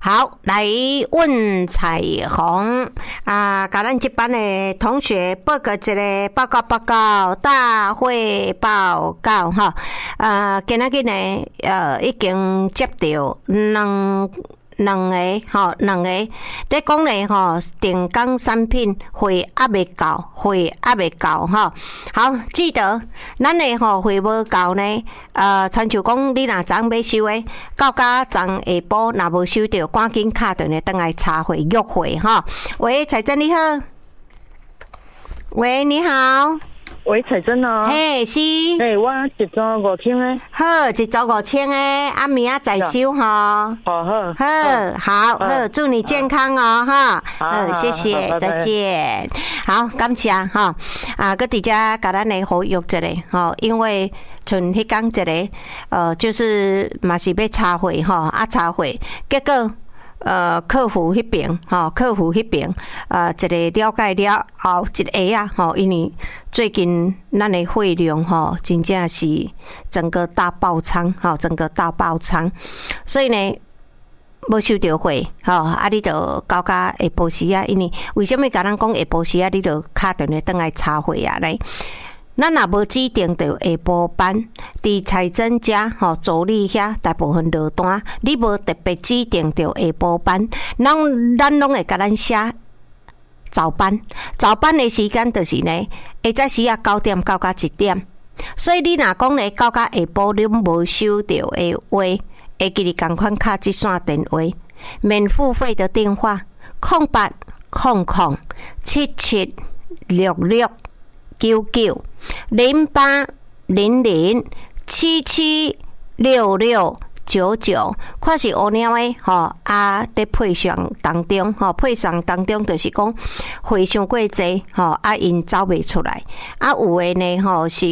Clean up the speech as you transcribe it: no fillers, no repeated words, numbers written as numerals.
好，来问彩虹啊！甲咱这班的同学报告一个报告大会报告哈。今仔日呢，已经接到两个，在讲咧吼，定岗产品会还未到哈。好，记得咱的吼会无到呢，亲像讲你若昨要收的，到甲昨下晡若无收到，赶紧敲电话转来查会约会哈。喂，彩珍你好。喂，你好。 喂，彩珍哦。 嘿，是。 我一组5000的。 好，一组5000的，明仔再收哈。好，祝你健康哦哈。好，谢谢，再见。好，感谢哈。搁伫遮甲咱来好约一下吼，因为像迄天一个就是嘛是要查会吼，查会，结果。客服迄边，一个了解了后，一个啊，因为最近咱的会量真正是整个大爆仓，所以呢，无收到会，你就到下晡时啊，因为为什么甲咱讲下晡时啊，你就敲电话转来查会啊咧？咱若无指定着下晡班，伫彩珍遮助理遐大部分落单，你无特别指定着下晡班，咱拢会甲咱写早班。早班的时间就是呢，下早时啊9点到1点。所以你若讲咧到下晡你无收到的话，会记你赶快敲这线电话，免付费的电话0800776699。0800776699，看是乌鸟的在配上当中就是讲会伤过济因走袂出来有的呢是。